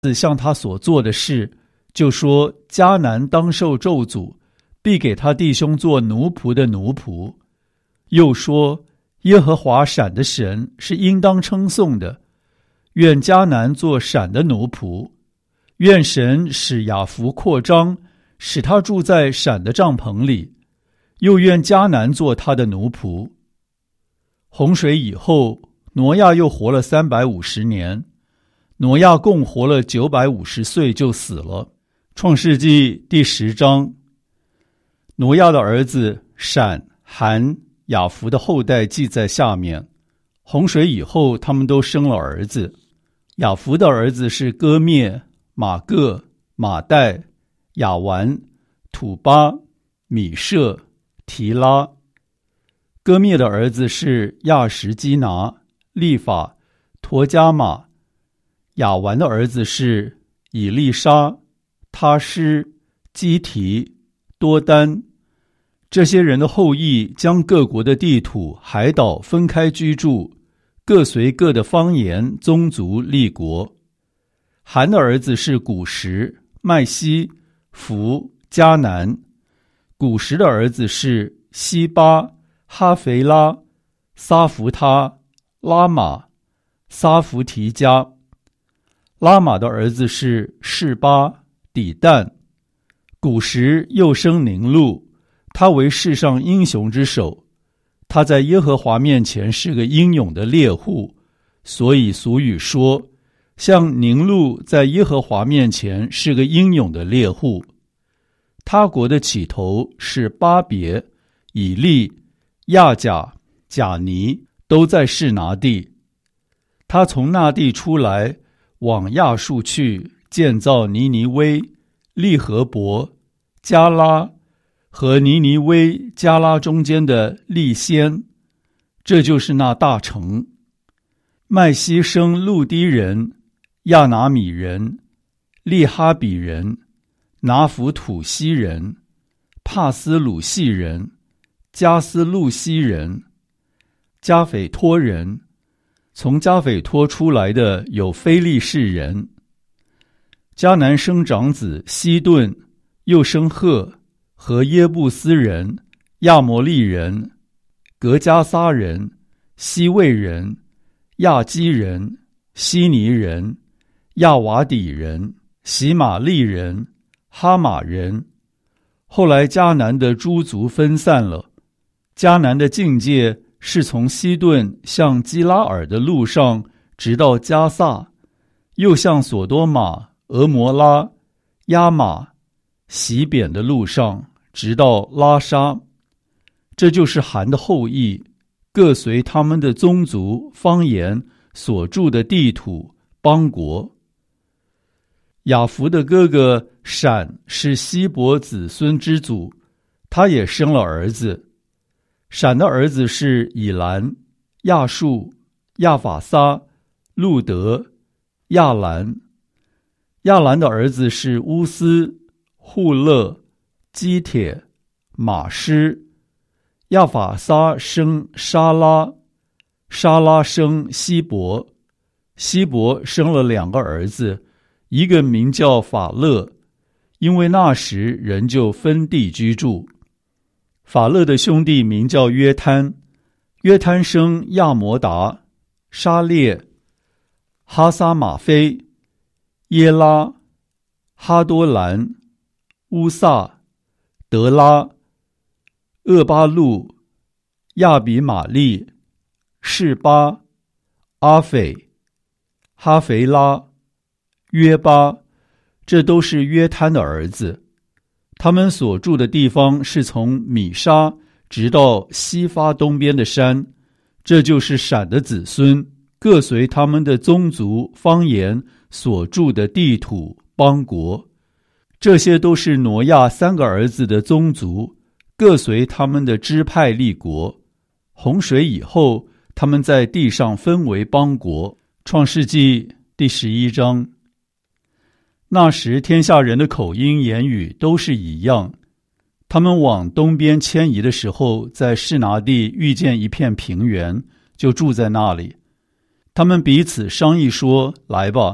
向他所做的事，就说迦南当受咒诅，必给他弟兄做奴仆的奴仆。又说耶和华闪的神是应当称颂的，愿迦南做闪的奴仆，愿神使雅弗扩张，使他住在闪的帐篷里，又愿迦南做他的奴仆。洪水以后，挪亚又活了350年，挪亚共活了950岁就死了。创世纪第10章。挪亚的儿子闪、含、雅弗的后代记在下面。洪水以后，他们都生了儿子。雅弗的儿子是歌灭、马各、马代、雅完、土巴、米舍、提拉。歌灭的儿子是亚什基拿、利法、陀加马。雅完的儿子是以利沙、他施、基提、多丹。这些人的后裔将各国的地土、海岛分开居住，各随各的方言、宗族、立国。含的儿子是古实、麦西、弗、迦南。古实的儿子是西巴、哈肥拉、撒弗他、拉玛、撒弗提加。拉玛的儿子是示巴、底但。古实又生宁禄，他为世上英雄之首，他在耶和华面前是个英勇的猎户，所以俗语说，像宁禄在耶和华面前是个英勇的猎户。他国的起头是巴别、以利、亚甲、贾尼，都在示拿地。他从那地出来，往亚述去，建造尼尼微、利和伯、加拉和尼尼微、加拉中间的利先，这就是那大城。麦西生路低人、亚拿米人、利哈比人、拿弗土西人、帕斯鲁西人、加斯路西人、加斐托人。从加斐托出来的有非利士人。迦南生长子西顿，又生赫和耶布斯人、亚摩利人、格加撒人、西魏人、亚基人、希尼人、亚瓦底人、喜玛利人、哈马人。后来迦南的诸族分散了。迦南的境界是从西顿向基拉尔的路上，直到加萨，又向索多玛、俄摩拉、亚玛、洗扁的路上，直到拉沙。这就是含的后裔，各随他们的宗族、方言所住的地土、邦国。雅弗的哥哥闪是希伯子孙之祖，他也生了儿子。闪的儿子是以兰、亚述、亚法撒、路德、亚兰。亚兰的儿子是乌斯、户勒、基帖、马施。亚法撒生沙拉，沙拉生希伯，希伯生了2个儿子，一个名叫法勒，因为那时人就分地居住。法勒的兄弟名叫约摊，约摊生亚摩达、沙列、哈撒马菲、耶拉、哈多兰、乌萨、德拉、厄巴路、亚比玛利、示巴、阿斐、哈肥拉、约巴，这都是约摊的儿子。他们所住的地方是从米沙直到西发东边的山，这就是闪的子孙，各随他们的宗族、方言所住的地土、邦国。这些都是挪亚3个儿子的宗族，各随他们的支派立国。洪水以后，他们在地上分为邦国。创世纪第11章。那时天下人的口音言语都是一样。他们往东边迁移的时候，在示拿地遇见一片平原，就住在那里。他们彼此商议说，来吧，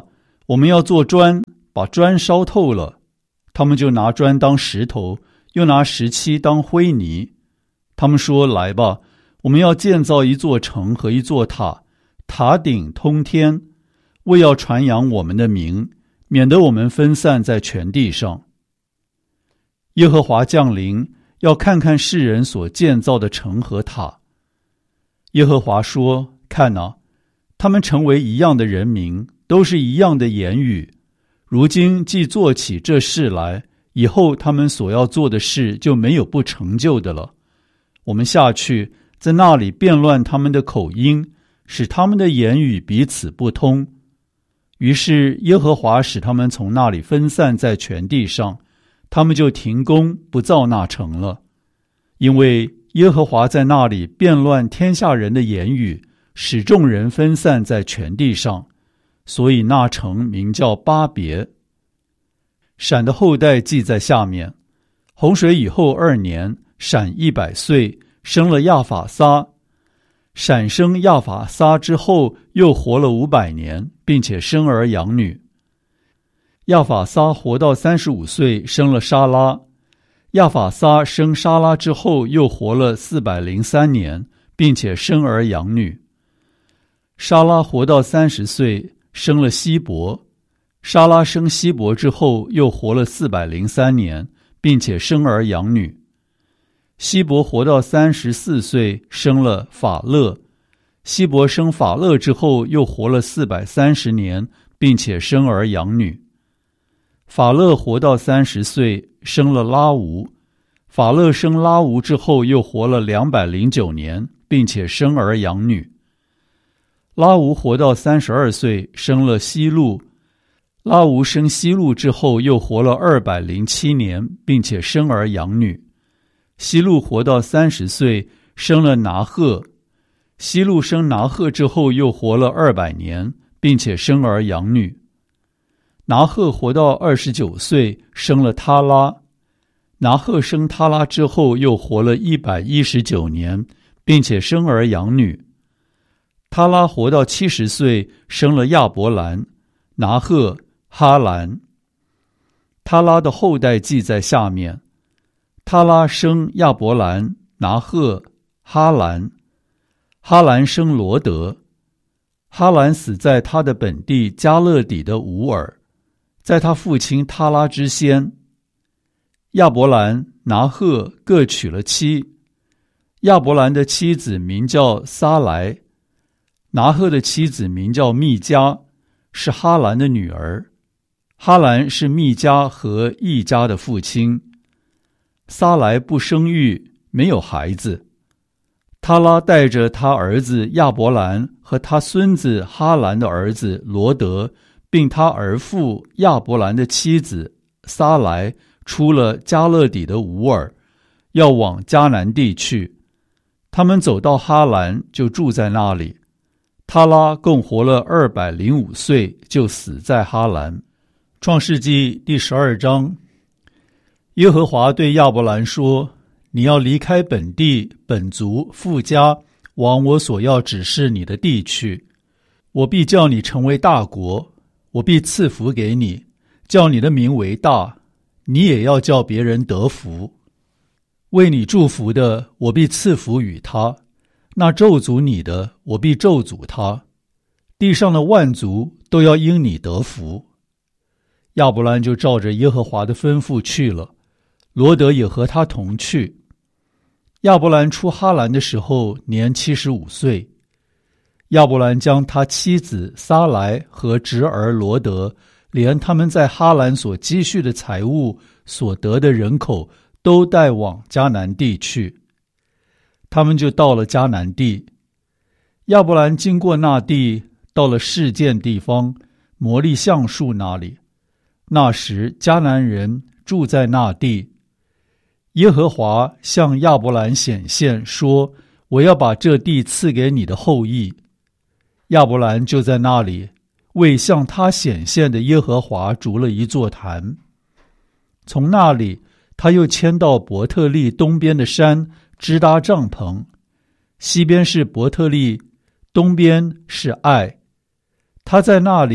我们要做砖，把砖烧透了。他们就拿砖当石头，又拿石漆当灰泥。他们说，来吧，我们要建造一座城和一座塔，塔顶通天，为要传扬我们的名，免得我们分散在全地上。耶和华降临，要看看世人所建造的城和塔。耶和华说，看哪，他们成为一样的人民，都是一样的言语。如今既做起这事来，以后他们所要做的事就没有不成就的了。我们下去，在那里变乱他们的口音，使他们的言语彼此不通。于是耶和华使他们从那里分散在全地上，他们就停工不造那城了。因为耶和华在那里变乱天下人的言语，使众人分散在全地上，所以那城名叫巴别。闪的后代记在下面。洪水以后2年，闪100岁，生了亚法撒。闪生亚法撒之后，又活了500年，并且生儿养女。亚法撒活到35岁，生了沙拉。亚法撒生沙拉之后，又活了403年，并且生儿养女。沙拉活到30岁，生了希伯。沙拉生希伯之后，又活了403年，并且生儿养女。希伯活到34岁，生了法勒。希伯生法勒之后，又活了430年，并且生儿养女。法勒活到30岁，生了拉吾。法勒生拉吾之后，又活了209年，并且生儿养女。拉吾活到32岁，生了希路。拉吾生希路之后，又活了207年，并且生儿养女。希路活到30岁，生了拿鹤。希路生拿鹤之后，又活了200年，并且生儿养女。拿鹤活到29岁，生了他拉。拿鹤生他拉之后，又活了119年，并且生儿养女。他拉活到70岁，生了亚伯兰、拿鹤、哈兰。他拉的后代记在下面。他拉生亚伯兰、拿鹤、哈兰。哈兰生罗德。哈兰死在他的本地加勒底的吾尔，在他父亲他拉之先。亚伯兰、拿鹤各娶了妻。亚伯兰的妻子名叫撒来。拿鹤的妻子名叫密迦，是哈兰的女儿。哈兰是密迦和易家的父亲。撒来不生育，没有孩子。他拉带着他儿子亚伯兰和他孙子哈兰的儿子罗德，并他儿父亚伯兰的妻子撒来，出了加勒底的吾尔，要往迦南地去。他们走到哈兰，就住在那里。他拉共活了205岁，就死在哈兰。创世纪第12章。耶和华对亚伯兰说，你要离开本地、本族、父家，往我所要指示你的地去。我必叫你成为大国，我必赐福给你，叫你的名为大，你也要叫别人得福。为你祝福的，我必赐福与他；那咒诅你的，我必咒诅他。地上的万族都要因你得福。亚伯兰就照着耶和华的吩咐去了，罗德也和他同去。亚伯兰出哈兰的时候年75岁。亚伯兰将他妻子撒来和侄儿罗德，连他们在哈兰所积蓄的财物、所得的人口，都带往迦南地去。他们就到了迦南地。亚伯兰经过那地，到了示剑地方，摩利橡树那里。那时迦南人住在那地。耶和华向亚伯兰显现说，我要把这地赐给你的后裔。亚伯兰就在那里为向他显现的耶和华筑了一座坛。从那里他又迁到伯特利东边的山，支搭帐篷。西边是伯特利，东边是爱。他在那里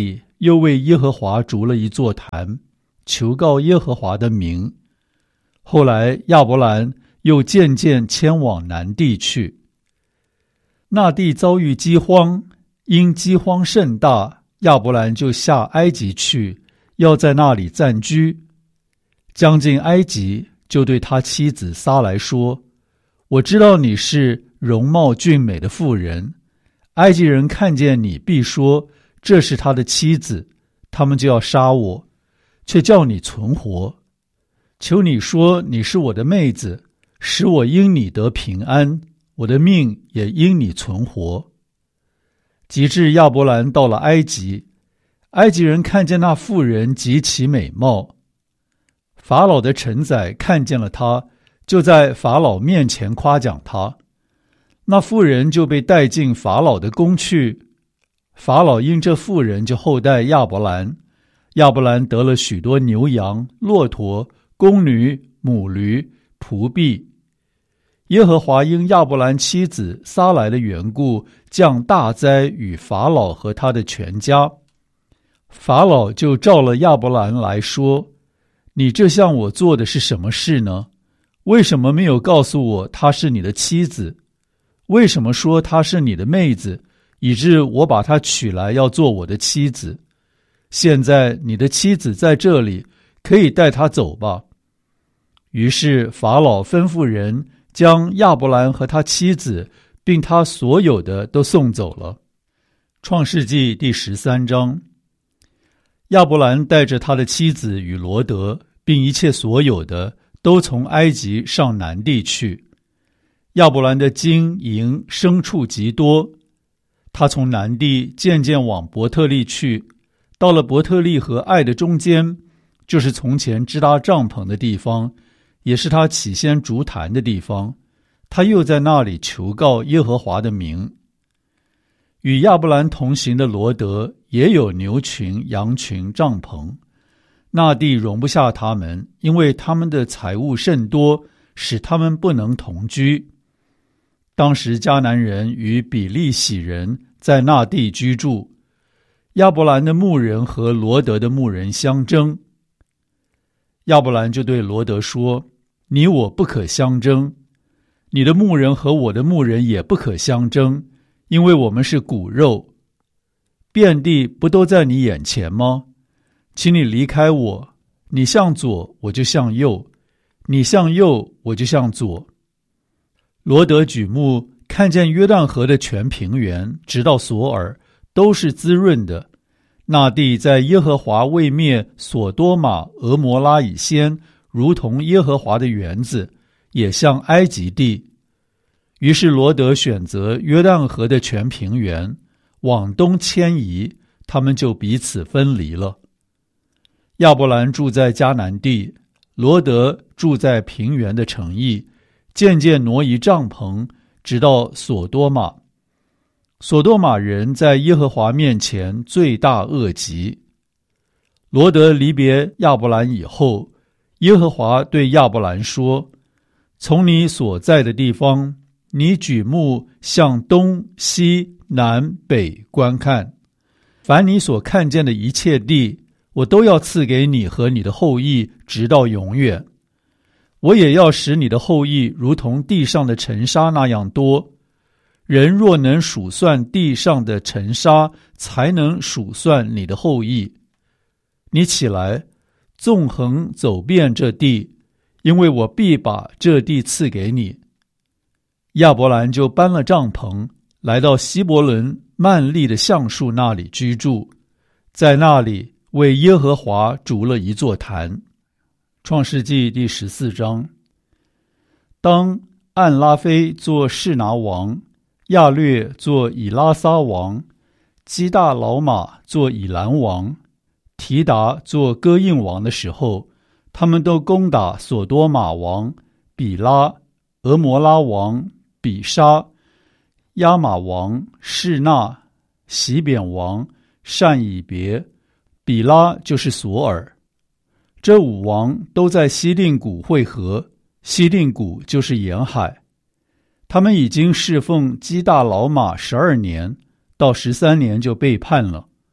又为耶和华筑了一座坛，求告耶和华的名。后来亚伯兰又渐渐迁往南地去。那地遭遇饥荒，因饥荒甚大，亚伯兰就下埃及去，要在那里暂居。将近埃及，就对他妻子撒来说：我知道你是容貌俊美的妇人，埃及人看见你必说这是他的妻子，他们就要杀我，却叫你存活。求你说你是我的妹子，使我因你得平安，我的命也因你存活。及至亚伯兰到了埃及，埃及人看见那妇人极其美貌，法老的臣宰看见了他，就在法老面前夸奖他。那妇人就被带进法老的宫去。法老因这妇人就厚待亚伯兰，亚伯兰得了许多牛羊、骆驼、公驴、母驴、仆婢。耶和华因亚伯兰妻子撒来的缘故，降大灾与法老和他的全家。法老就召了亚伯兰来说：你这向我做的是什么事呢？为什么没有告诉我她是你的妻子？为什么说她是你的妹子，以致我把她娶来要做我的妻子？现在你的妻子在这里，可以带她走吧。于是法老吩咐人将亚伯兰和他妻子并他所有的都送走了。创世纪第13章。亚伯兰带着他的妻子与罗得并一切所有的都从埃及上南地去。亚伯兰的金银牲畜极多，他从南地渐渐往伯特利去，到了伯特利和爱的中间，就是从前支搭帐篷的地方，也是他起先筑坛的地方。他又在那里求告耶和华的名。与亚伯兰同行的罗得也有牛群、羊群、帐篷，那地容不下他们，因为他们的财物甚多，使他们不能同居。当时迦南人与比利洗人在那地居住，亚伯兰的牧人和罗得的牧人相争。亚伯兰就对罗得说：你我不可相争，你的牧人和我的牧人也不可相争，因为我们是骨肉。遍地不都在你眼前吗？请你离开我，你向左我就向右，你向右我就向左。罗得举目看见约旦河的全平原，直到索尔，都是滋润的。那地在耶和华未灭所多玛、俄摩拉以先，如同耶和华的园子，也像埃及地。于是罗得选择约旦河的全平原，往东迁移，他们就彼此分离了。亚伯兰住在迦南地，罗得住在平原的城邑，渐渐挪移帐篷，直到所多玛。所多玛人在耶和华面前罪大恶极。罗得离别亚伯兰以后，耶和华对亚伯兰说：从你所在的地方，你举目向东西南北观看，凡你所看见的一切地，我都要赐给你和你的后裔，直到永远。我也要使你的后裔如同地上的尘沙那样多。人若能数算地上的尘沙，才能数算你的后裔。你起来，纵横走遍这地，因为我必把这地赐给你。亚伯兰就搬了帐篷，来到希伯伦曼利的橡树那里居住，在那里为耶和华筑了一座坛。创世纪第14章。当暗拉菲做示拿王，亚略做以拉撒王，基大老马做以兰王，提达做哥印王的时候，他们都攻打所多玛王比拉、俄摩拉王比沙、亚玛王示那、洗扁王善以别，比拉就是索尔。这五王都在西定谷会合，西定谷就是沿海。他们已经侍奉基大老马12年，到13年就背叛了。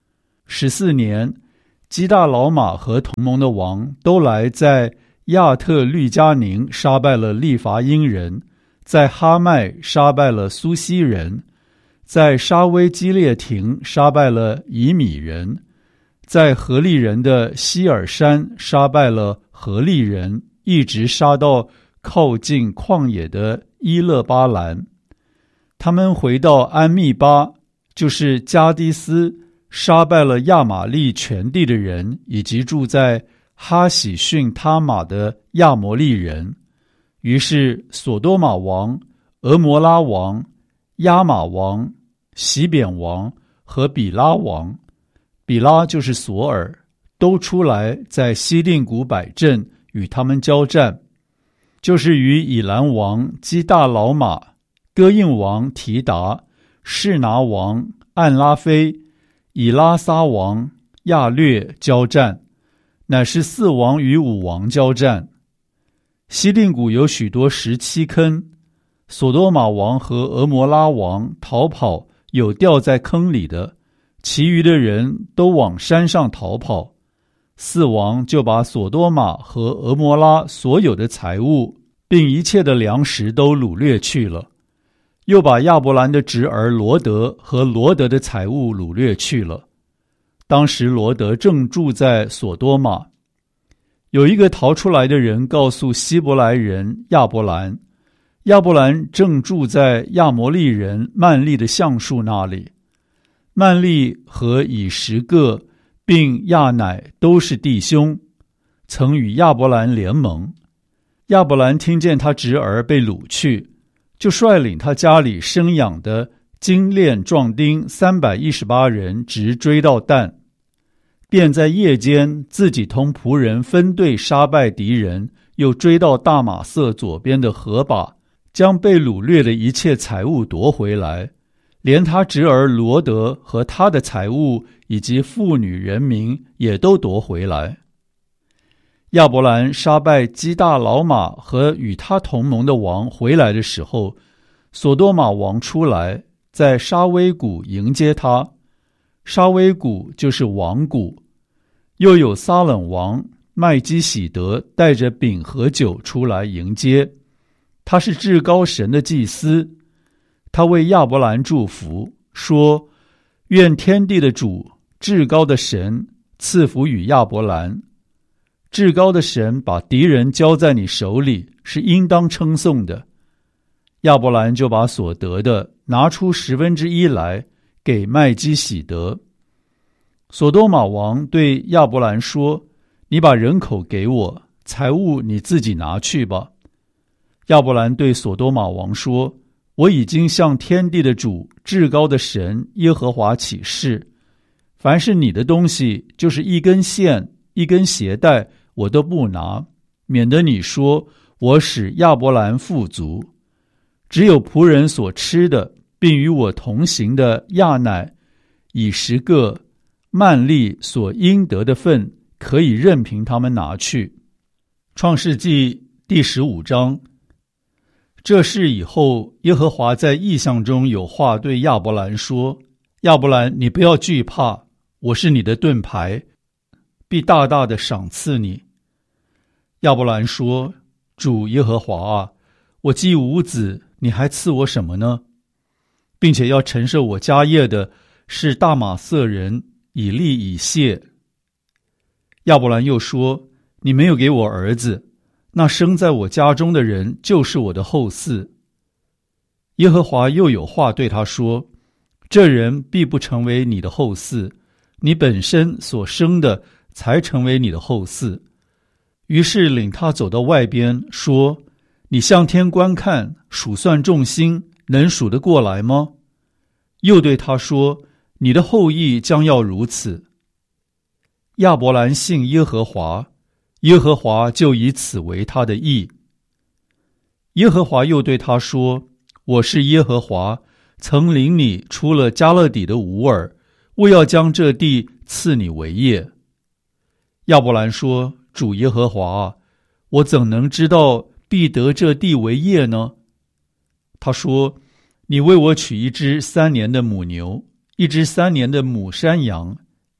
14年，基大老马和同盟的王都来在亚特律加宁杀败了利伐因人，在哈麦杀败了苏西人，在沙威基列亭杀败了以米人，在何利人的希尔山杀败了何利人，一直杀到靠近旷野的伊勒巴兰。他们回到安密巴，就是加迪斯，杀败了亚玛利全地的人，以及住在哈喜逊他玛的亚摩利人。于是索多玛王、俄摩拉王、亚玛王、洗扁王和比拉王，比拉就是索尔，都出来在西定谷摆阵与他们交战，就是与以兰王基大老马、哥印王提达、士拿王暗拉菲、以拉撒王亚略交战，乃是4王与5王交战。西定谷有许多石漆坑，索多玛王和俄摩拉王逃跑，有掉在坑里的，其余的人都往山上逃跑。4王就把索多玛和俄摩拉所有的财物并一切的粮食都掳掠去了，又把亚伯兰的侄儿罗德和罗德的财物掳掠去了。当时罗德正住在索多玛。有一个逃出来的人告诉希伯来人亚伯兰，亚伯兰正住在亚摩利人曼利的橡树那里。曼利和以实各并亚乃都是弟兄，曾与亚伯兰联盟。亚伯兰听见他侄儿被掳去，就率领他家里生养的精练壮丁318人，直追到但，便在夜间自己同仆人分队杀败敌人，又追到大马色左边的河坝，将被掳掠的一切财物夺回来，连他侄儿罗德和他的财物以及妇女人民也都夺回来。亚伯兰杀败基大老马和与他同盟的王回来的时候，索多玛王出来，在沙威谷迎接他。沙威谷就是王谷。又有撒冷王麦基喜德带着饼和酒出来迎接，他是至高神的祭司。他为亚伯兰祝福，说：愿天地的主，至高的神赐福与亚伯兰。至高的神把敌人交在你手里，是应当称颂的。亚伯兰就把所得的拿出1/10来给麦基喜德。索多玛王对亚伯兰说：你把人口给我，财物你自己拿去吧。亚伯兰对索多玛王说：我已经向天地的主，至高的神耶和华起誓，凡是你的东西，就是一根线、一根鞋带，我都不拿，免得你说我使亚伯兰富足。只有仆人所吃的，并与我同行的亚乃、以实各、曼利所应得的份，可以任凭他们拿去。创世纪第15章。这事以后，耶和华在异象中有话对亚伯兰说：亚伯兰，你不要惧怕，我是你的盾牌，必大大的赏赐你。亚伯兰说：主耶和华啊，我既无子，你还赐我什么呢？并且要承受我家业的是大马色人以利以谢。亚伯兰又说：你没有给我儿子，那生在我家中的人就是我的后嗣。耶和华又有话对他说：这人必不成为你的后嗣，你本身所生的才成为你的后嗣。于是领他走到外边，说：你向天观看，数算众星，能数得过来吗？又对他说：你的后裔将要如此。亚伯兰信耶和华，耶和华就以此为他的义。耶和华又对他说：我是耶和华，曾领你出了加勒底的吾尔，为要将这地赐你为业。亚伯兰说：主耶和华啊，我怎能知道必得这地为业呢？他说：你为我取1只3年的母牛，1只3年的母山羊，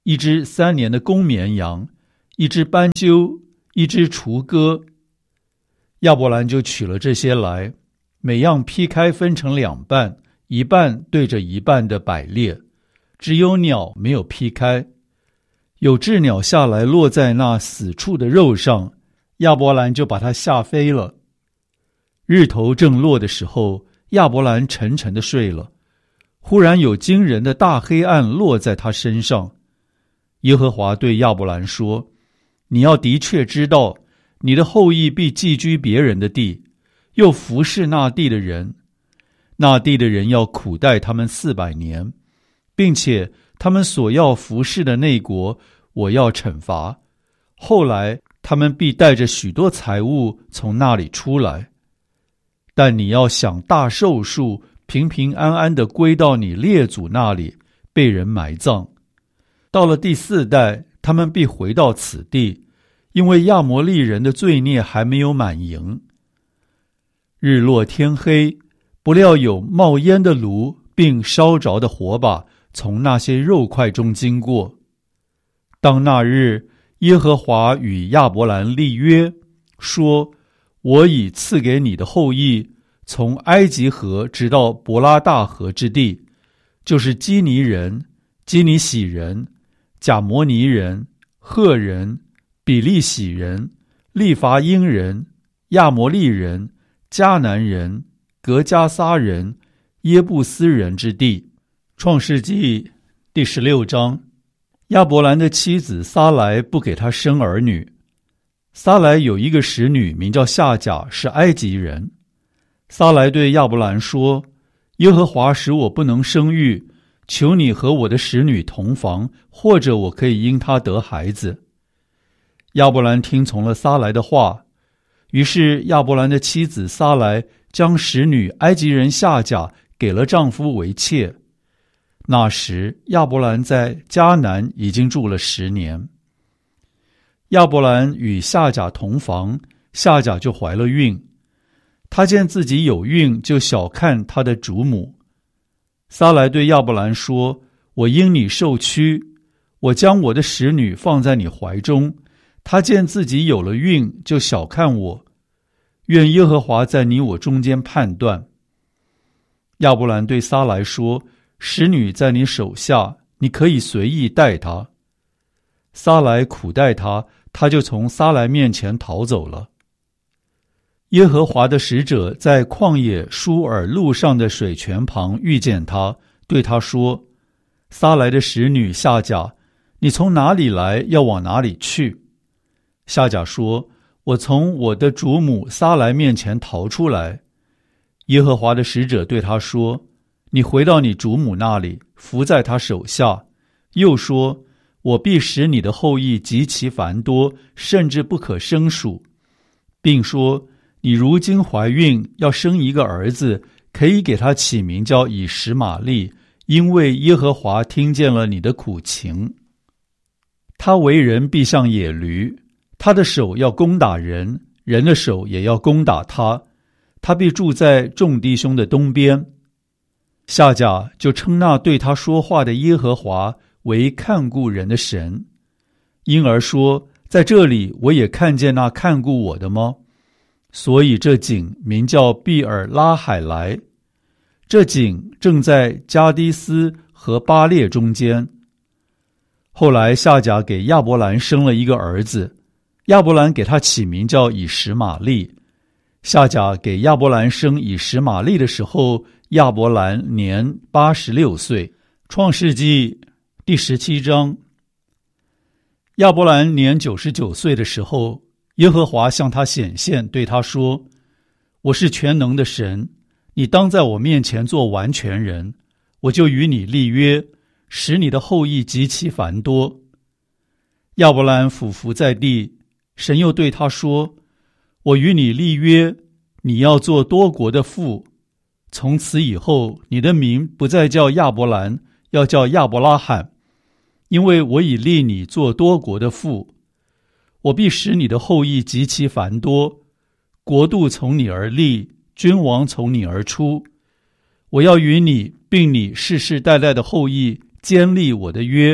1只3年的公绵羊，1只斑鸠，1只雏鸽。亚伯兰就取了这些来，每样劈开分成2半，一半对着一半的摆列，只有鸟没有劈开。有只鸟下来落在那死处的肉上，亚伯兰就把它吓飞了。日头正落的时候，亚伯兰沉沉地睡了。忽然有惊人的大黑暗落在他身上。耶和华对亚伯兰说：你要的确知道，你的后裔必寄居别人的地，又服侍那地的人。那地的人要苦待他们400年，并且他们所要服侍的那国，我要惩罚。后来他们必带着许多财物从那里出来。但你要享大寿数，平平安安地归到你列祖那里，被人埋葬。到了第4代，他们必回到此地，因为亚摩利人的罪孽还没有满盈。日落天黑，不料有冒烟的炉并烧着的火把从那些肉块中经过。当那日，耶和华与亚伯兰立约，说：我已赐给你的后裔，从埃及河直到伯拉大河之地，就是基尼人、基尼喜人、贾摩尼人、赫人、比利洗人、利伐因人、亚摩利人、迦南人、革迦撒人、耶布斯人之地。创世纪第16章。亚伯兰的妻子撒莱不给他生儿女。撒莱有一个使女名叫夏甲，是埃及人。撒莱对亚伯兰说：耶和华使我不能生育，求你和我的使女同房，或者我可以因她得孩子。亚伯兰听从了撒莱的话，于是亚伯兰的妻子撒莱将使女埃及人夏甲给了丈夫为妾。那时亚伯兰在迦南已经住了10年。亚伯兰与夏甲同房，夏甲就怀了孕。他见自己有孕，就小看他的主母。撒莱对亚伯兰说：我因你受屈，我将我的使女放在你怀中。他见自己有了孕，就小看我。愿耶和华在你我中间判断。亚伯兰对撒莱说：使女在你手下，你可以随意待她。撒莱苦待她，他就从撒莱面前逃走了。耶和华的使者在旷野舒尔路上的水泉旁遇见他，对他说：撒莱的使女夏甲，你从哪里来，要往哪里去？夏甲说：我从我的主母撒莱面前逃出来。耶和华的使者对他说：你回到你主母那里，伏在她手下。又说：我必使你的后裔极其繁多，甚至不可胜数。并说：你如今怀孕，要生一个儿子，可以给他起名叫以实玛利，因为耶和华听见了你的苦情。他为人必像野驴，他的手要攻打人，人的手也要攻打他。他必住在众弟兄的东边。夏甲就称那对他说话的耶和华为看顾人的神，因而说：在这里我也看见那看顾我的吗？所以这井名叫毕尔拉海莱。这井正在加迪斯和巴列中间。后来夏甲给亚伯兰生了一个儿子，亚伯兰给他起名叫以实玛利。夏甲给亚伯兰生以实玛利的时候，亚伯兰年86岁。创世纪第17章。亚伯兰年99岁的时候，耶和华向他显现，对他说：我是全能的神，你当在我面前做完全人，我就与你立约，使你的后裔极其繁多。亚伯兰俯伏在地，神又对他说：我与你立约，你要做多国的父。从此以后，你的名不再叫亚伯兰，要叫亚伯拉罕，因为我已立你做多国的父。我必使你的后裔极其繁多，国度从你而立，君王从你而出。我要与你并你世世代代的后裔坚立我的约，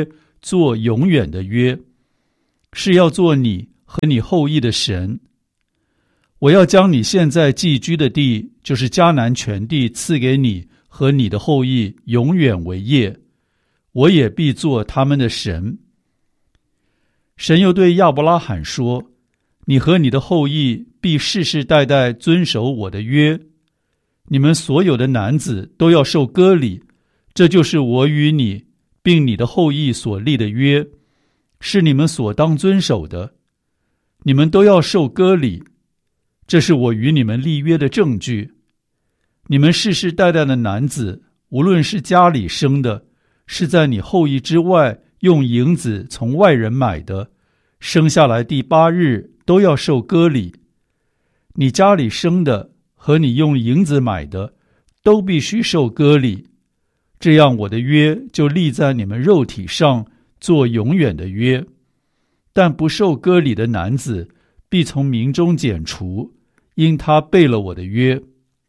做永远的约，是要做你和你后裔的神。我要将你现在寄居的地，就是迦南全地，赐给你和你的后裔永远为业，我也必做他们的神。神又对亚伯拉罕说，你和你的后裔必世世代代遵守我的约，你们所有的男子都要受割礼，这就是我与你并你的后裔所立的约，是你们所当遵守的。你们都要受割礼，这是我与你们立约的证据。你们世世代代的男子，无论是家里生的，是在你后裔之外用银子从外人买的，生下来第8日都要受割礼。你家里生的和你用银子买的，都必须受割礼。这样我的约就立在你们肉体上，做永远的约。但不受割礼的男子，必从民中剪除，因他背了我的约。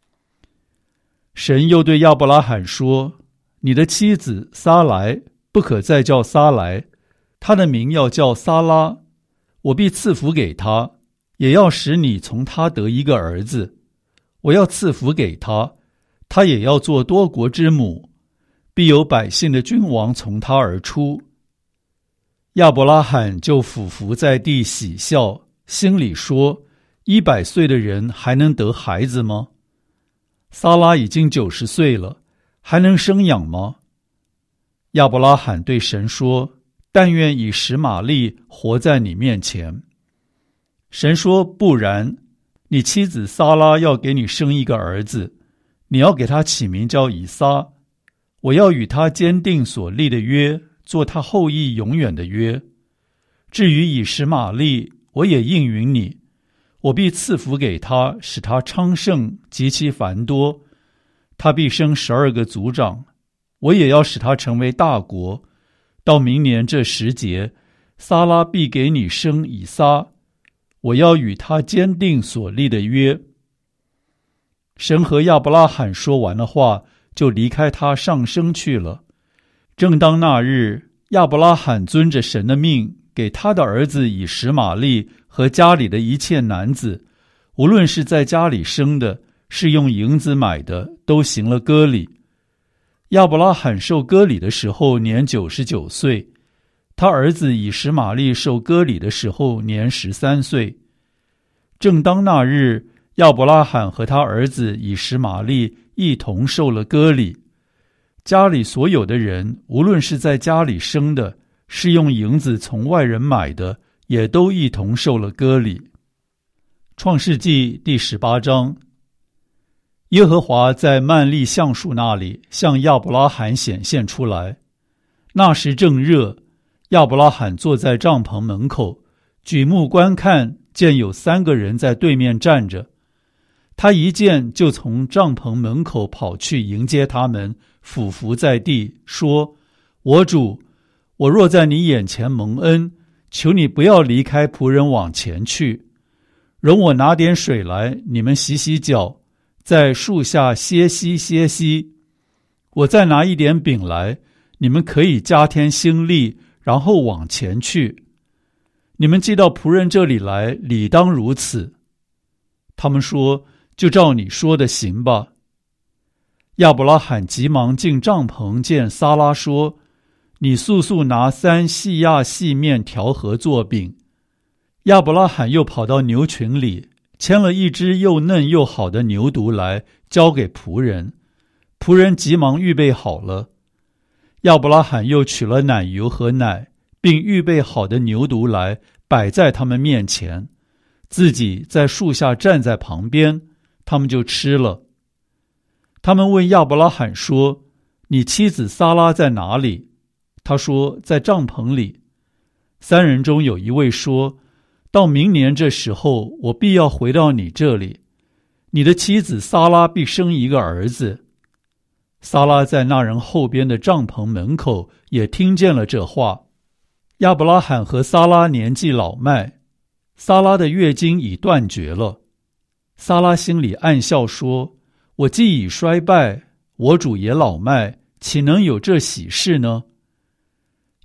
神又对亚伯拉罕说，你的妻子撒莱不可再叫撒莱，她的名要叫撒拉，我必赐福给她，也要使你从她得一个儿子。我要赐福给她，她也要做多国之母，必有百姓的君王从她而出。亚伯拉罕就俯伏在地喜笑，心里说，100岁的人还能得孩子吗？撒拉已经90岁了，还能生养吗？亚伯拉罕对神说，但愿以实玛利活在你面前。神说，不然，你妻子撒拉要给你生一个儿子，你要给他起名叫以撒，我要与他坚定所立的约，做他后裔永远的约。至于以实玛利，我也应允你，我必赐福给他，使他昌盛极其繁多，他必生12个族长，我也要使他成为大国。到明年这时节，撒拉必给你生以撒，我要与他坚定所立的约。神和亚伯拉罕说完了话，就离开他上升去了。正当那日，亚伯拉罕遵着神的命，给他的儿子以实玛利和家里的一切男子，无论是在家里生的，是用银子买的，都行了割礼。亚伯拉罕受割礼的时候年99岁，他儿子以实玛利受割礼的时候年13岁。正当那日，亚伯拉罕和他儿子以实玛利一同受了割礼。家里所有的人，无论是在家里生的，是用银子从外人买的，也都一同受了割礼。创世纪第18章。耶和华在曼利橡树那里向亚伯拉罕显现出来。那时正热，亚伯拉罕坐在帐篷门口，举目观看，见有3个人在对面站着。他一见，就从帐篷门口跑去迎接他们，俯伏在地，说：我主，我若在你眼前蒙恩，求你不要离开仆人往前去，容我拿点水来，你们洗洗脚，在树下歇息歇息。我再拿一点饼来，你们可以加添心力，然后往前去。你们既到仆人这里来，理当如此。他们说：就照你说的行吧。亚伯拉罕急忙进帐篷，见撒拉说：你速速拿3细亚细面调和做饼。亚伯拉罕又跑到牛群里，牵了一只又嫩又好的牛犊来，交给仆人。仆人急忙预备好了。亚伯拉罕又取了奶油和奶，并预备好的牛犊来，摆在他们面前，自己在树下站在旁边，他们就吃了。他们问亚伯拉罕说：你妻子撒拉在哪里？他说：在帐篷里。3人中有一位说：到明年这时候，我必要回到你这里，你的妻子撒拉必生一个儿子。撒拉在那人后边的帐篷门口也听见了这话。亚伯拉罕和撒拉年纪老迈，撒拉的月经已断绝了。撒拉心里暗笑说：我既已衰败，我主也老迈，岂能有这喜事呢？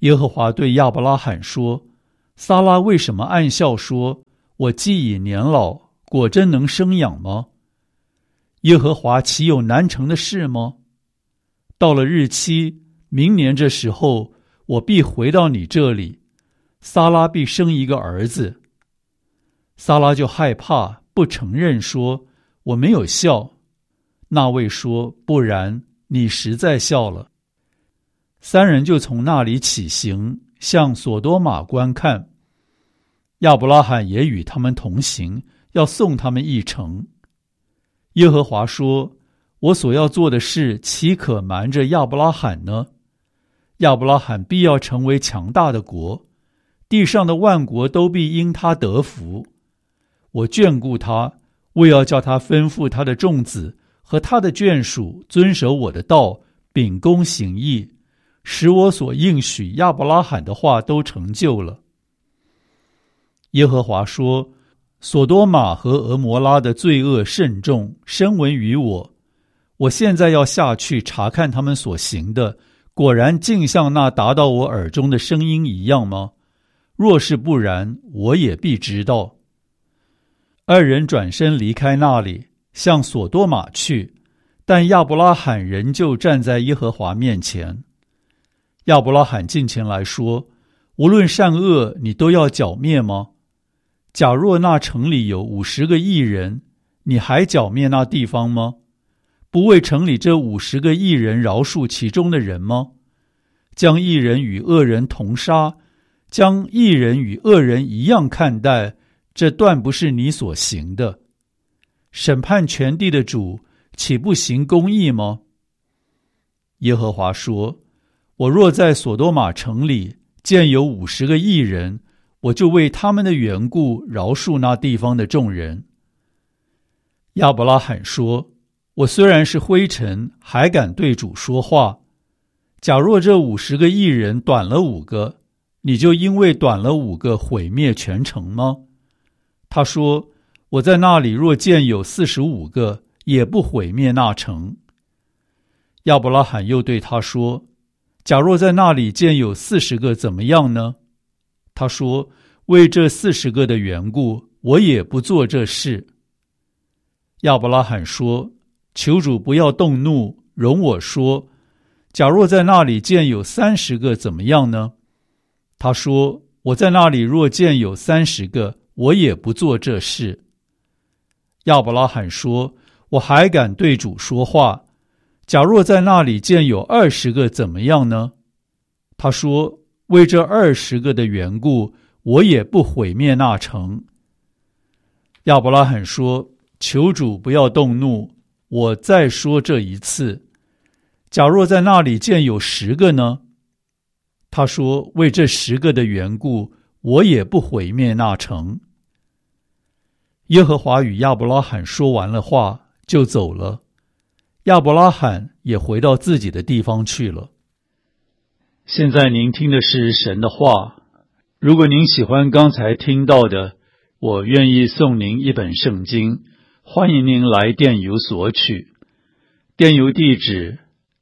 耶和华对亚伯拉罕说：撒拉为什么暗笑说，我既已年老，果真能生养吗？耶和华岂有难成的事吗？到了日期，明年这时候，我必回到你这里，撒拉必生一个儿子。撒拉就害怕，不承认，说：我没有笑。那位说：不然，你实在笑了。三人就从那里起行，向所多玛观看。亚伯拉罕也与他们同行，要送他们一程。耶和华说：我所要做的事，岂可瞒着亚伯拉罕呢？亚伯拉罕必要成为强大的国，地上的万国都必因他得福。我眷顾他，为要叫他吩咐他的众子和他的眷属遵守我的道，秉公行义，使我所应许亚伯拉罕的话都成就了。耶和华说：所多玛和俄摩拉的罪恶甚重，深闻于我。我现在要下去查看他们所行的，果然竟像那达到我耳中的声音一样吗？若是不然，我也必知道。二人转身离开那里，向所多玛去，但亚伯拉罕仍旧站在耶和华面前。亚伯拉罕近前来说：无论善恶，你都要剿灭吗？假若那城里有50个义人，你还剿灭那地方吗？不为城里这50个义人饶恕其中的人吗？将义人与恶人同杀，将义人与恶人一样看待，这断不是你所行的。审判全地的主，岂不行公义吗？耶和华说：我若在所多玛城里见有50个义人，我就为他们的缘故饶恕那地方的众人。亚伯拉罕说：我虽然是灰尘，还敢对主说话。假若这50个义人短了5个，你就因为短了5个毁灭全城吗？他说：我在那里若见有45个，也不毁灭那城。亚伯拉罕又对他说：假若在那里见有40个，怎么样呢？他说：为这40个的缘故，我也不做这事。亚伯拉罕说：求主不要动怒，容我说，假若在那里见有30个，怎么样呢？他说：我在那里若见有30个，我也不做这事。亚伯拉罕说：我还敢对主说话，假若在那里见有20个，怎么样呢？他说：为这20个的缘故，我也不毁灭那城。亚伯拉罕说：求主不要动怒，我再说这一次，假若在那里见有10个呢？他说：为这10个的缘故，我也不毁灭那城。耶和华与亚伯拉罕说完了话，就走了。亚伯拉罕也回到自己的地方去了。现在您听的是神的话。如果您喜欢刚才听到的，我愿意送您一本圣经，欢迎您来电邮索取。电邮地址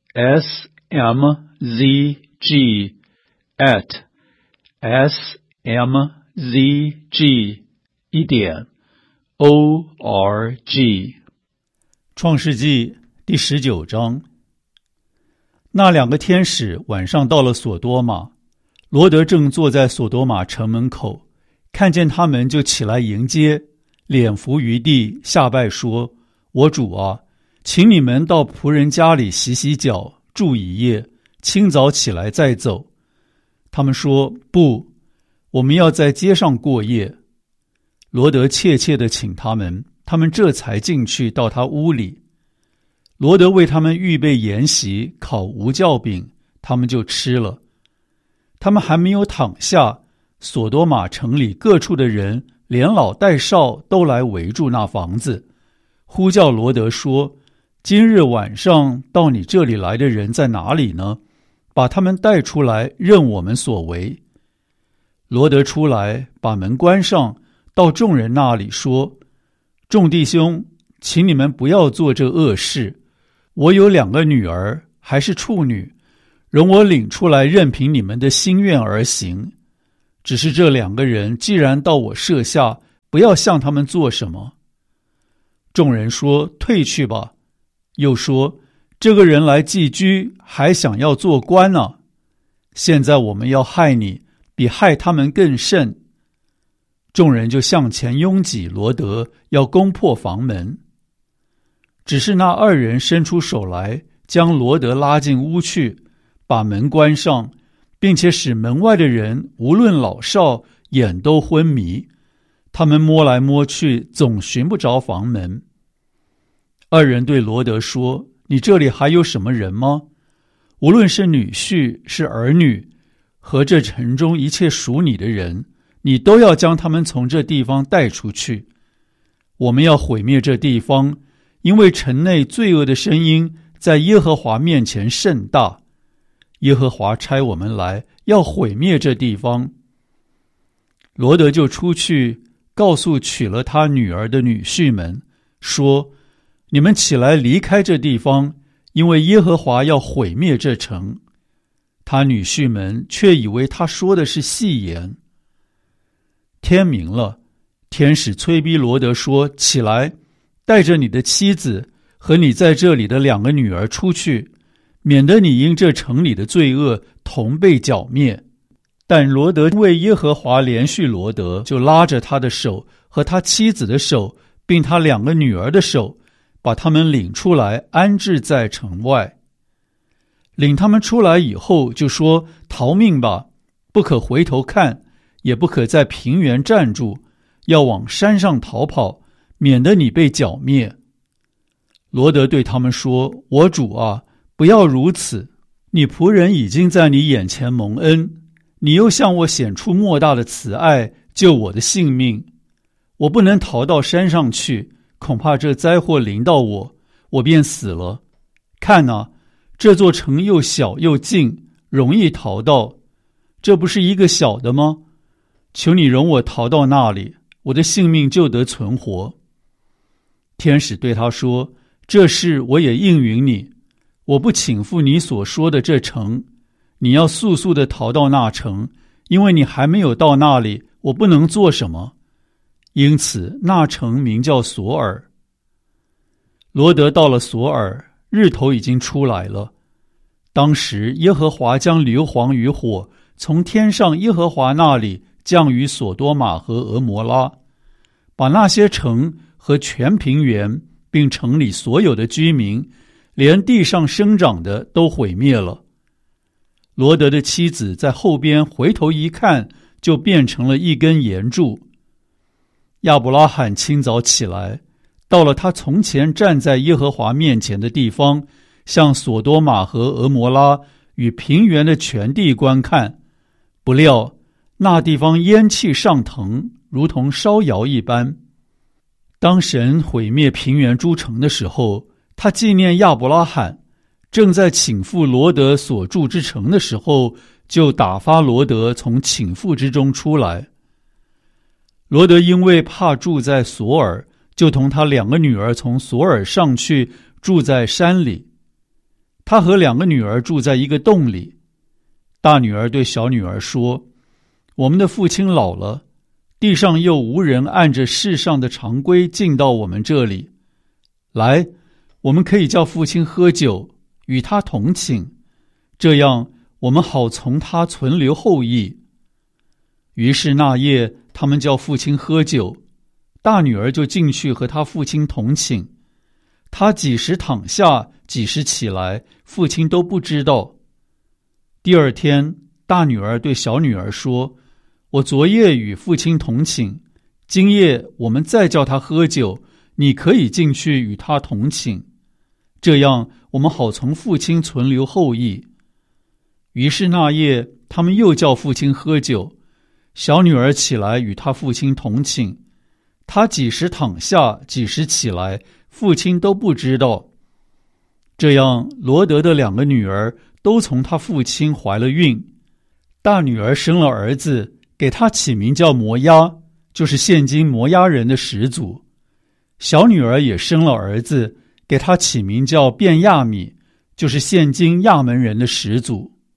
smzg@smzg.org。 创世纪第19章。那2个天使晚上到了所多玛，罗德正坐在所多玛城门口，看见他们就起来迎接，脸伏于地，下拜说：我主啊，请你们到仆人家里洗洗脚，住一夜，清早起来再走。他们说：不，我们要在街上过夜。罗德切切地请他们，他们这才进去到他屋里。罗德为他们预备筵席，烤无酵饼，他们就吃了。他们还没有躺下，所多玛城里各处的人，连老带少都来围住那房子，呼叫罗德说：今日晚上到你这里来的人在哪里呢？把他们带出来，任我们所为。罗德出来，把门关上，到众人那里说：众弟兄，请你们不要做这恶事。我有2个女儿，还是处女， 容我领出来，任凭你们的心愿而行。只是这2个人既然到我舍下，不要向他们做什么。”众人说：“退去吧。”又说：“这个人来寄居，还想要做官呢。现在我们要害你，比害他们更甚。”众人就向前拥挤罗德，要攻破房门。只是那2人伸出手来，将罗德拉进屋去，把门关上，并且使门外的人无论老少眼都昏迷。他们摸来摸去，总寻不着房门。2人对罗德说：“你这里还有什么人吗？无论是女婿，是儿女，和这城中一切属你的人，你都要将他们从这地方带出去。我们要毁灭这地方，因为城内罪恶的声音在耶和华面前甚大。耶和华差我们来，要毁灭这地方。”罗德就出去，告诉娶了他女儿的女婿们，说：“你们起来离开这地方，因为耶和华要毁灭这城。”他女婿们却以为他说的是戏言。天明了，天使催逼罗德说：“起来，带着你的妻子和你在这里的2个女儿出去，免得你因这城里的罪恶同被剿灭。”但罗德为耶和华连续罗德，就拉着他的手和他妻子的手，并他2个女儿的手，把他们领出来，安置在城外。领他们出来以后，就说：“逃命吧，不可回头看，也不可在平原站住，要往山上逃跑，免得你被剿灭。”罗德对他们说：“我主啊，不要如此，你仆人已经在你眼前蒙恩，你又向我显出莫大的慈爱，救我的性命。我不能逃到山上去，恐怕这灾祸临到我，我便死了。看啊，这座城又小又近，容易逃到。这不是一个小的吗？求你容我逃到那里，我的性命就得存活。”天使对他说：“这事我也应允你，我不倾覆你所说的这城，你要速速地逃到那城，因为你还没有到那里，我不能做什么。”因此那城名叫索尔。罗德到了索尔，日头已经出来了。当时耶和华将硫磺与火从天上耶和华那里降于索多玛和俄摩拉，把那些城和全平原并城里所有的居民，连地上生长的都毁灭了。罗德的妻子在后边回头一看，就变成了一根岩柱。亚伯拉罕清早起来，到了他从前站在耶和华面前的地方，向索多玛和俄摩拉与平原的全地观看，不料那地方烟气上腾，如同烧窑一般。当神毁灭平原诸城的时候，他纪念亚伯拉罕，正在倾覆罗德所住之城的时候，就打发罗德从倾覆之中出来。罗德因为怕住在索尔，就同他2个女儿从索尔上去住在山里。他和2个女儿住在一个洞里。大女儿对小女儿说：“我们的父亲老了，地上又无人按着世上的常规进到我们这里。来，我们可以叫父亲喝酒，与他同寝，这样我们好从他存留后裔。”于是那夜他们叫父亲喝酒，大女儿就进去和他父亲同寝。他几时躺下，几时起来，父亲都不知道。第2天，大女儿对小女儿说：“我昨夜与父亲同寝，今夜我们再叫他喝酒，你可以进去与他同寝，这样我们好从父亲存留后裔。”于是那夜他们又叫父亲喝酒，小女儿起来与她父亲同寝，她几时躺下，几时起来，父亲都不知道。这样罗德的2个女儿都从他父亲怀了孕。大女儿生了儿子，给他起名叫摩押，就是现今摩押人的始祖。小女儿也生了儿子，给他起名叫便亚米，就是现今亚门人的始祖。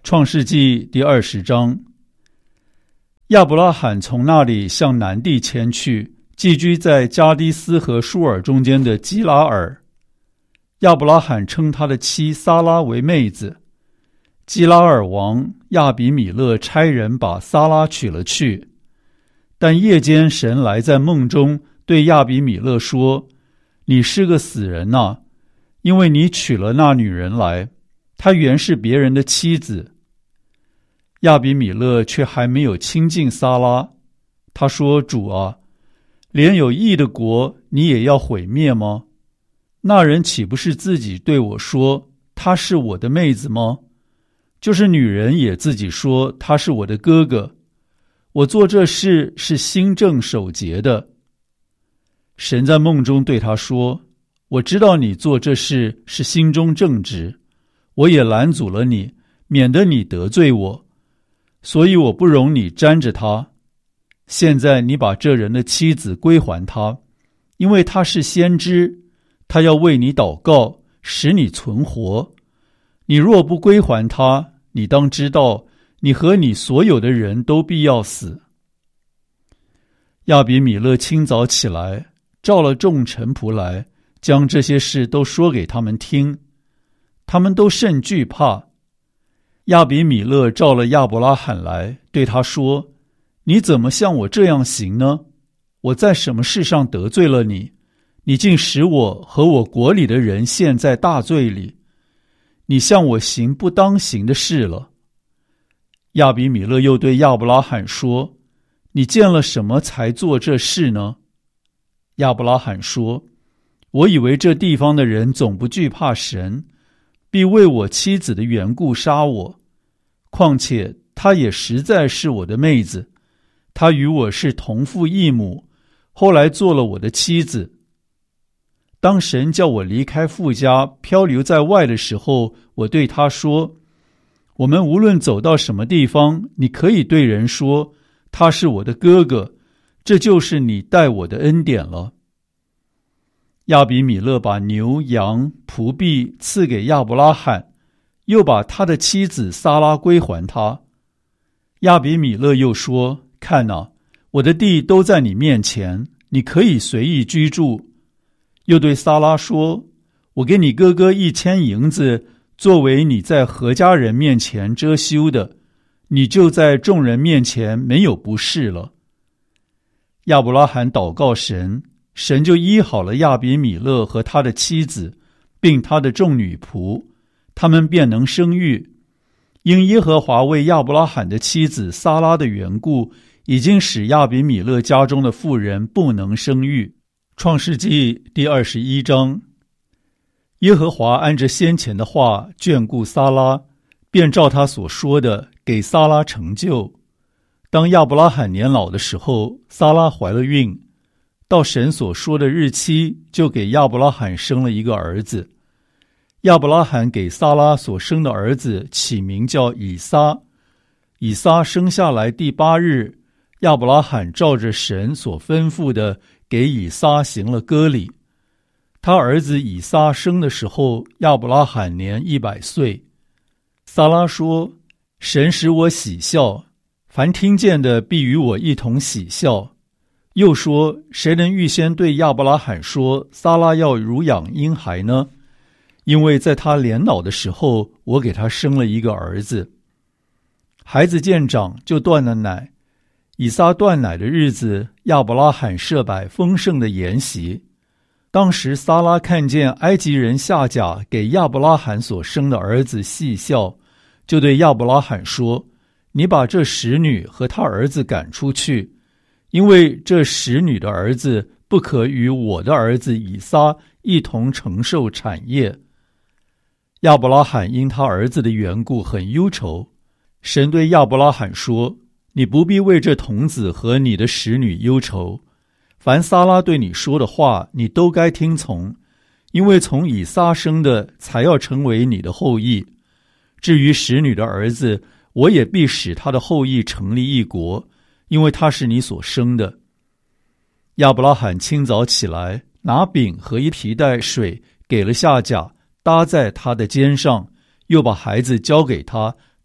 创世纪第20章。亚伯拉罕从那里向南地迁去，寄居在加低斯和舒尔中间的基拉尔。亚伯拉罕称他的妻撒拉为妹子。基拉尔王亚比米勒差人把撒拉娶了去。但夜间神来在梦中对亚比米勒说：你是个死人啊，因为你娶了那女人来，她原是别人的妻子。亚比米勒却还没有亲近撒拉。他说：主啊，连有义的国你也要毁灭吗？那人岂不是自己对我说她是我的妹子吗？就是女人也自己说她是我的哥哥。我做这事是心正守节的。神在梦中对他说：我知道你做这事是心中正直，我也拦阻了你，免得你得罪我，所以我不容你沾着他。现在你把这人的妻子归还他，因为他是先知，他要为你祷告，使你存活。你若不归还他，你当知道你和你所有的人都必要死。亚比米勒清早起来，召了众臣仆来，将这些事都说给他们听。他们都甚惧怕。亚比米勒召了亚伯拉罕来，对他说：你怎么像我这样行呢？我在什么事上得罪了你？你竟使我和我国里的人陷在大罪里。你向我行不当行的事了。亚比米勒又对亚伯拉罕说：你见了什么才做这事呢？亚伯拉罕说：我以为这地方的人总不惧怕神，必为我妻子的缘故杀我。况且她也实在是我的妹子，她与我是同父异母，后来做了我的妻子。当神叫我离开父家，漂流在外的时候，我对他说：我们无论走到什么地方，你可以对人说他是我的哥哥，这就是你待我的恩典了。亚比米勒把牛羊仆婢赐给亚伯拉罕，又把他的妻子撒拉归还他。亚比米勒又说：看哪，我的地都在你面前，你可以随意居住。又对撒拉说：我给你哥哥1000银子，作为你在何家人面前遮羞的，你就在众人面前没有不是了。亚伯拉罕祷告神，神就医好了亚比米勒和他的妻子，并他的众女仆，他们便能生育。因耶和华为亚伯拉罕的妻子撒拉的缘故，已经使亚比米勒家中的妇人不能生育。创世纪第21章。耶和华按着先前的话眷顾撒拉，便照他所说的给撒拉成就。当亚伯拉罕年老的时候，撒拉怀了孕，到神所说的日期，就给亚伯拉罕生了一个儿子。亚伯拉罕给撒拉所生的儿子起名叫以撒。以撒生下来第8日，亚伯拉罕照着神所吩咐的给以撒行了割礼。他儿子以撒生的时候，亚伯拉罕年100岁。撒拉说：神使我喜笑，凡听见的必与我一同喜笑。又说：谁能预先对亚伯拉罕说撒拉要乳养婴孩呢？因为在他年老的时候，我给他生了一个儿子。孩子渐长，就断了奶。以撒断奶的日子，亚伯拉罕设摆丰盛的筵席。当时撒拉看见埃及人夏甲给亚伯拉罕所生的儿子戏笑，就对亚伯拉罕说：你把这使女和他儿子赶出去，因为这使女的儿子不可与我的儿子以撒一同承受产业。亚伯拉罕因他儿子的缘故很忧愁。神对亚伯拉罕说：你不必为这童子和你的使女忧愁，凡撒拉对你说的话，你都该听从，因为从以撒生的才要成为你的后裔。至于使女的儿子，我也必使他的后裔成立一国，因为他是你所生的。亚伯拉罕清早起来，拿饼和一皮带水给了夏甲，搭在他的肩上，又把孩子交给他，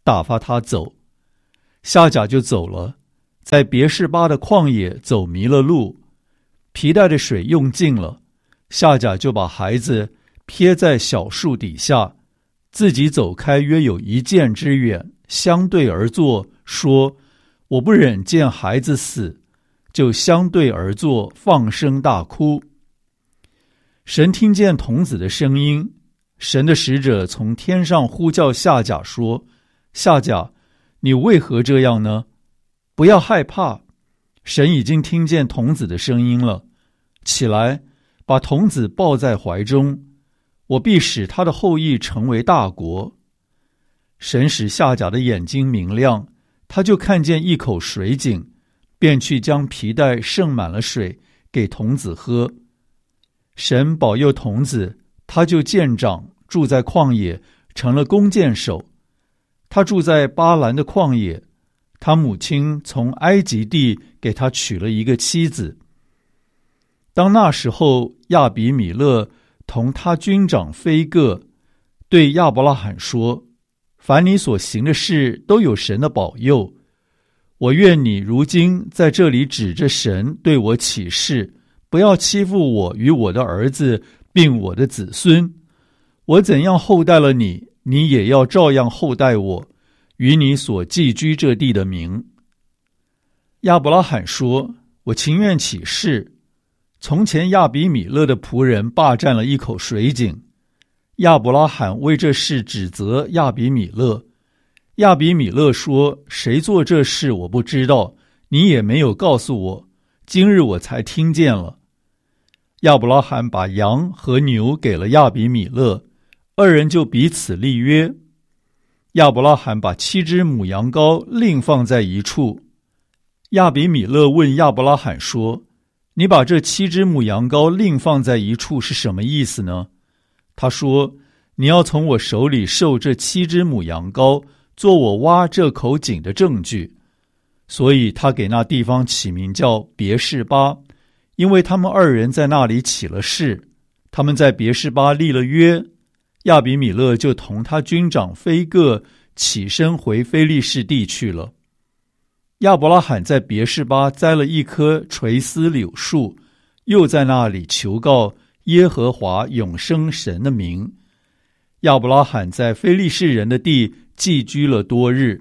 打发他走。夏甲就走了，在别是巴的旷野走迷了路，皮带的水用尽了，夏甲就把孩子撇在小树底下，自己走开约有1箭之远，相对而坐，说：我不忍见孩子死，就相对而坐，放声大哭。神听见童子的声音，神的使者从天上呼叫夏甲说：夏甲，你为何这样呢？不要害怕，神已经听见童子的声音了。起来，把童子抱在怀中，我必使他的后裔成为大国。神使夏甲的眼睛明亮，他就看见一口水井，便去将皮带盛满了水给童子喝。神保佑童子，他就渐长，住在旷野，成了弓箭手。他住在巴兰的旷野，他母亲从埃及地给他娶了一个妻子。当那时候，亚比米勒同他军长非各对亚伯拉罕说：凡你所行的事都有神的保佑，我愿你如今在这里指着神对我起誓，不要欺负我与我的儿子并我的子孙。我怎样厚待了你，你也要照样厚待我与你所寄居这地的民。亚伯拉罕说：我情愿起誓。从前亚比米勒的仆人霸占了一口水井，亚伯拉罕为这事指责亚比米勒。亚比米勒说：谁做这事我不知道，你也没有告诉我，今日我才听见了。亚伯拉罕把羊和牛给了亚比米勒，二人就彼此立约。亚伯拉罕把7只母羊羔另放在一处。亚比米勒问亚伯拉罕说：你把这7只母羊羔另放在一处是什么意思呢？他说：你要从我手里受这7只母羊羔，做我挖这口井的证据。所以他给那地方起名叫别是巴，因为他们2人在那里起了誓。他们在别是巴立了约，亚比米勒就同他军长非各起身回非利士地去了。亚伯拉罕在别是巴栽了一棵垂丝柳树，又在那里求告耶和华永生神的名。亚伯拉罕在非利士人的地寄居了多日。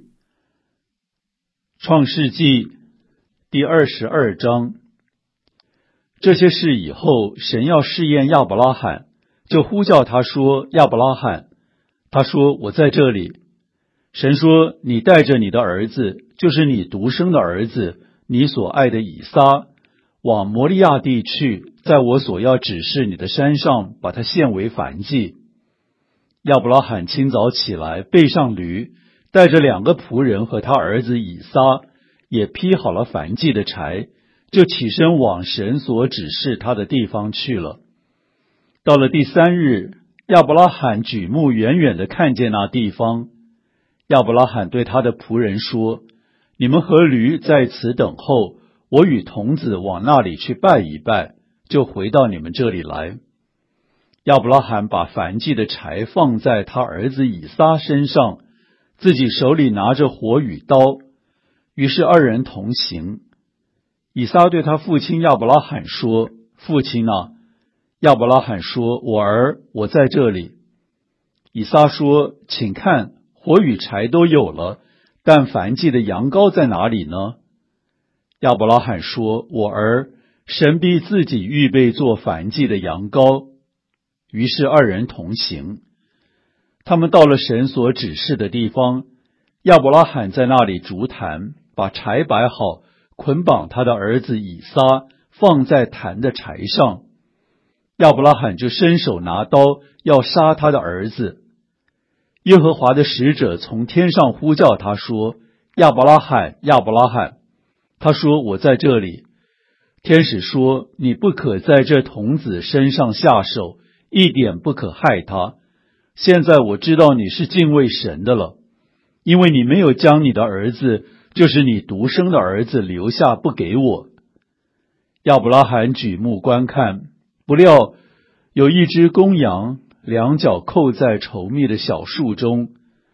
创世纪第22章。这些事以后，神要试验亚伯拉罕，就呼叫他说：亚伯拉罕。他说：我在这里。神说：你带着你的儿子，就是你独生的儿子，你所爱的以撒，往摩利亚地去，在我所要指示你的山上，把他献为燔祭。亚伯拉罕清早起来，背上驴，带着2个仆人和他儿子以撒，也劈好了燔祭的柴，就起身往神所指示他的地方去了。到了第3日，亚伯拉罕举目远远地看见那地方。亚伯拉罕对他的仆人说：你们和驴在此等候，我与童子往那里去拜一拜，就回到你们这里来。亚伯拉罕把燔祭的柴放在他儿子以撒身上，自己手里拿着火与刀，于是2人同行。以撒对他父亲亚伯拉罕说：父亲啊！亚伯拉罕说：我儿，我在这里。以撒说：请看，火与柴都有了，但燔祭的羊羔在哪里呢？亚伯拉罕说：我儿，神必自己预备做燔祭的羊羔。于是2人同行。他们到了神所指示的地方，亚伯拉罕在那里筑坛，把柴摆好，捆绑他的儿子以撒，放在坛的柴上。亚伯拉罕就伸手拿刀，要杀他的儿子。耶和华的使者从天上呼叫他说：亚伯拉罕，亚伯拉罕。他说：我在这里。天使说：你不可在这童子身上下手，一点不可害他。现在我知道你是敬畏神的了，因为你没有将你的儿子，就是你独生的儿子留下不给我。亚伯拉罕举目观看，不料有一只公羊，2脚扣在稠密的小树中。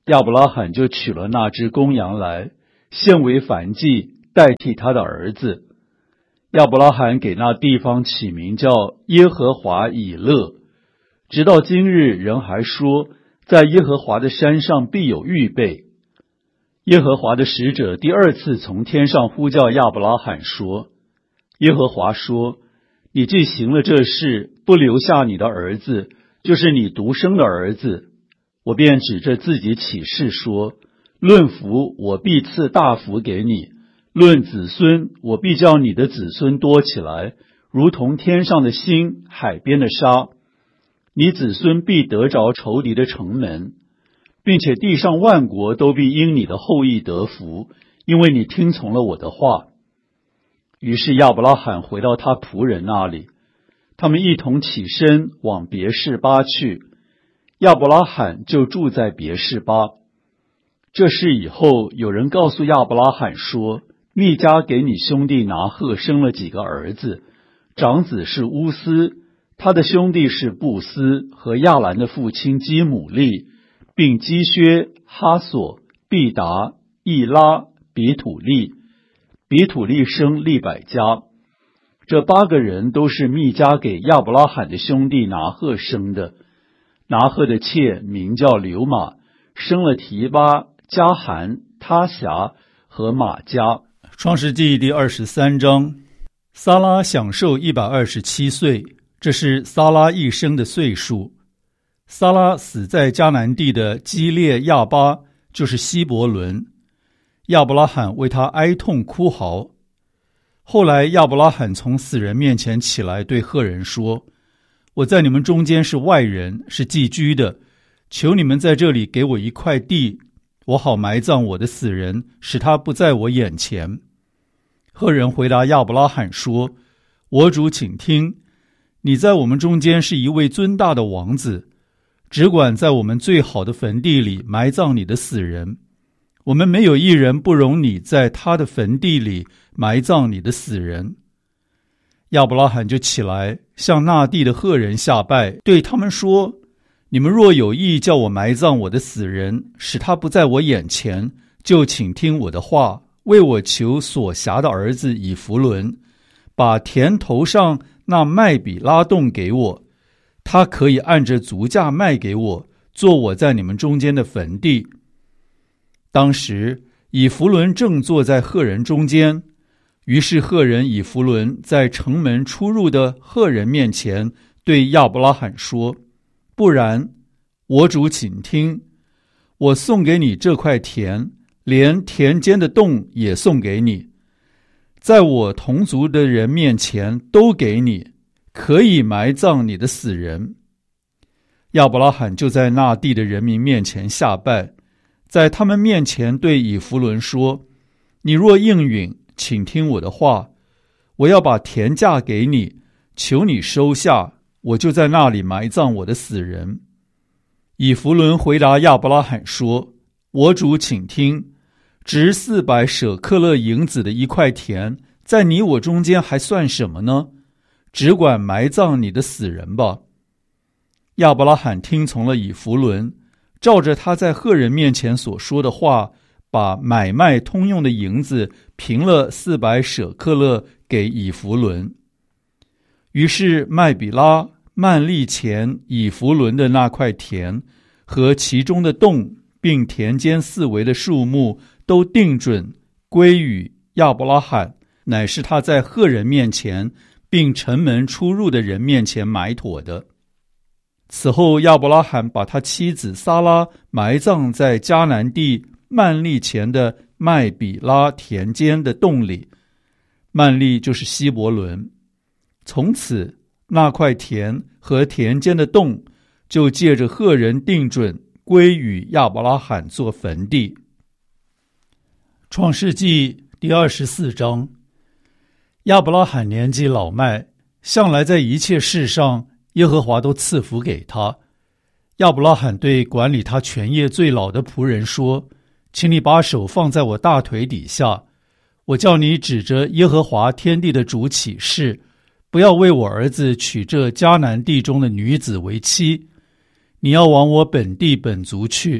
亚伯拉罕就取了那只公羊来，献为燔祭，代替他的儿子。亚伯拉罕给那地方起名叫耶和华以勒，直到今日人还说，在耶和华的山上必有预备。耶和华的使者第二次从天上呼叫亚伯拉罕说，耶和华说，你既行了这事，不留下你的儿子，就是你独生的儿子，我便指着自己起誓说，论福我必赐大福给你，论子孙我必叫你的子孙多起来，如同天上的星，海边的沙。你子孙必得着仇敌的城门，并且地上万国都必因你的后裔得福，因为你听从了我的话。于是亚伯拉罕回到他仆人那里，他们一同起身往别是巴去，亚伯拉罕就住在别是巴。这事以后，有人告诉亚伯拉罕说，密迦给你兄弟拿鹤生了几个儿子，长子是乌斯，他的兄弟是布斯和亚兰的父亲基姆利，并基薛、哈索、毕达、易拉、比土利。比土利生利百加。这8个人都是密迦给亚伯拉罕的兄弟拿鹤生的。拿鹤的妾名叫流玛，生了提巴、加含、他辖和玛迦。 创世纪第23章，撒拉享寿127岁，这是撒拉一生的岁数。撒拉死在迦南地的基列亚巴，就是希伯伦。亚伯拉罕为他哀痛哭嚎。后来亚伯拉罕从死人面前起来，对赫人说，我在你们中间是外人，是寄居的，求你们在这里给我一块地，我好埋葬我的死人，使他不在我眼前。赫人回答亚伯拉罕说，我主请听，你在我们中间是一位尊大的王子，只管在我们最好的坟地里埋葬你的死人，我们没有一人不容你在他的坟地里埋葬你的死人。亚伯拉罕就起来，向那地的赫人下拜，对他们说，你们若有意叫我埋葬我的死人，使他不在我眼前，就请听我的话，为我求所辖的儿子以弗伦，把田头上那麦比拉洞给我，他可以按着足价卖给我，做我在你们中间的坟地。当时以弗伦正坐在赫人中间，于是赫人以弗伦在城门出入的赫人面前对亚伯拉罕说，不然，我主请听，我送给你这块田，连田间的洞也送给你，在我同族的人面前都给你，可以埋葬你的死人。亚伯拉罕就在那地的人民面前下拜，在他们面前对以弗伦说，你若应允，请听我的话，我要把田价给你，求你收下，我就在那里埋葬我的死人。以弗伦回答亚伯拉罕说，我主请听，值400舍克勒银子的一块田，在你我中间还算什么呢？只管埋葬你的死人吧。亚伯拉罕听从了以弗伦，照着他在赫人面前所说的话，把买卖通用的银子平了400舍克勒给以弗伦。于是麦比拉、曼利前以弗伦的那块田和其中的洞，并田间四围的树木，都定准归与亚伯拉罕，乃是他在赫人面前并城门出入的人面前买妥的。此后亚伯拉罕把他妻子撒拉埋葬在迦南地曼利前的麦比拉田间的洞里，曼利就是希伯伦。从此那块田和田间的洞就借着赫人定准归与亚伯拉罕做坟地。创世纪第24章，亚伯拉罕年纪老迈，向来在一切事上耶和华都赐福给他。亚伯拉罕对管理他全业最老的仆人说，请你把手放在我大腿底下，我叫你指着耶和华天地的主起誓，不要为我儿子娶这迦南地中的女子为妻，你要往我本地本族去，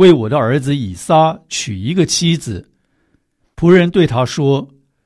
为我的儿子以撒娶一个妻子。仆人对他说：